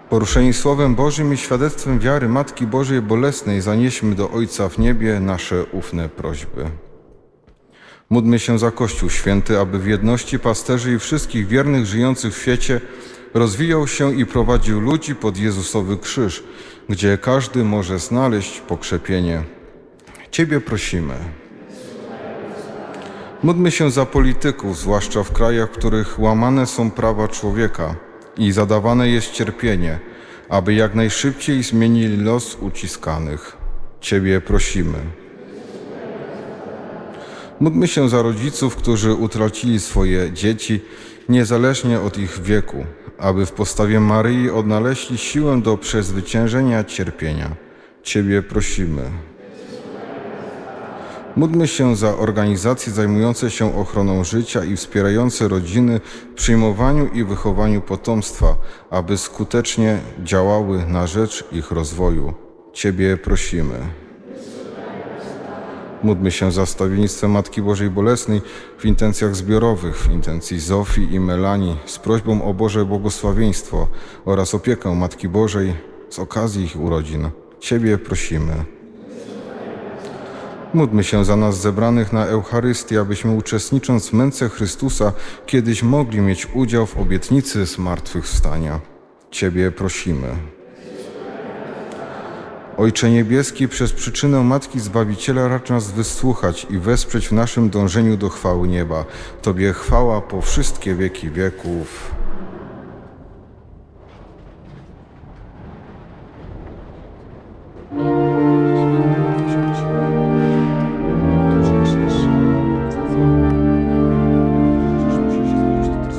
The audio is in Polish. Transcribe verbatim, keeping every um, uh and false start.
Poruszeni Słowem Bożym i świadectwem wiary Matki Bożej Bolesnej zanieśmy do Ojca w niebie nasze ufne prośby. Módlmy się za Kościół Święty, aby w jedności pasterzy i wszystkich wiernych żyjących w świecie rozwijał się i prowadził ludzi pod Jezusowy krzyż, gdzie każdy może znaleźć pokrzepienie. Ciebie prosimy. Módlmy się za polityków, zwłaszcza w krajach, w których łamane są prawa człowieka i zadawane jest cierpienie, aby jak najszybciej zmienili los uciskanych. Ciebie prosimy. Módlmy się za rodziców, którzy utracili swoje dzieci, niezależnie od ich wieku, aby w postawie Maryi odnaleźli siłę do przezwyciężenia cierpienia. Ciebie prosimy. Módlmy się za organizacje zajmujące się ochroną życia i wspierające rodziny w przyjmowaniu i wychowaniu potomstwa, aby skutecznie działały na rzecz ich rozwoju. Ciebie prosimy. Módlmy się za wstawiennictwem Matki Bożej Bolesnej w intencjach zbiorowych, w intencji Zofii i Melanii, z prośbą o Boże błogosławieństwo oraz opiekę Matki Bożej z okazji ich urodzin. Ciebie prosimy. Módlmy się za nas zebranych na Eucharystię, abyśmy uczestnicząc w męce Chrystusa kiedyś mogli mieć udział w obietnicy zmartwychwstania. Ciebie prosimy. Ojcze Niebieski, przez przyczynę Matki Zbawiciela racz nas wysłuchać i wesprzeć w naszym dążeniu do chwały nieba. Tobie chwała po wszystkie wieki wieków.